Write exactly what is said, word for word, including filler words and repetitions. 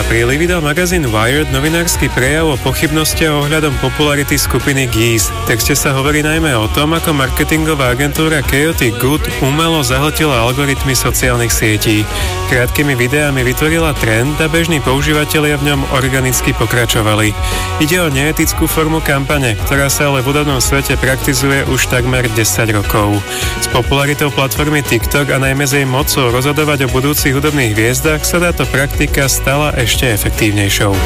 apríli vydal magazín Wired novinársky prejav o pochybnostiach ohľadom popularity skupiny Geese. V texte sa hovorí najmä o tom, ako marketingová agentúra Chaotic Good umelo zahltila algoritmy sociálnych sietí. Krátkými videami vytvorila trend a bežní používatelia v ňom organicky pokračovali. Ide o neetickú formu kampane, ktorá sa ale v hudobnom svete praktizuje už takmer desať rokov. S popularitou platformy TikTok a najmä s jej mocou rozhodovať o budúcich hudobných hviezdach sa táto praktika stala ešte efektívnejšou.